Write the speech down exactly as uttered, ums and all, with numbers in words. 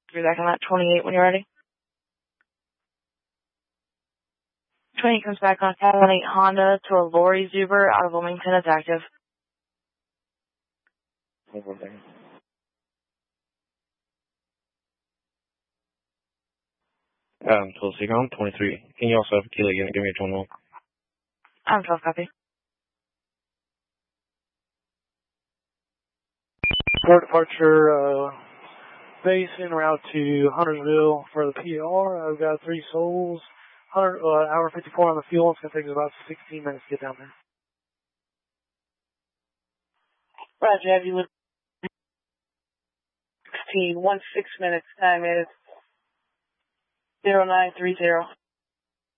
Be back on that twenty-eight when you're ready. twenty comes back on five one eight Honda to a Lori Zuber out of Wilmington. It's active. Hold one second. Um, twelve Seacom, twenty-three. Can you also have a kilo again? Give me a twenty-one. I'm twelve copy. Port departure, uh, base en route to Huntersville for the P R. I've got three souls. one hundred, uh, hour fifty-four on the fuel. It's going to take us about sixteen minutes to get down there. Roger, have you with sixteen, one six minutes, time is zero nine three zero.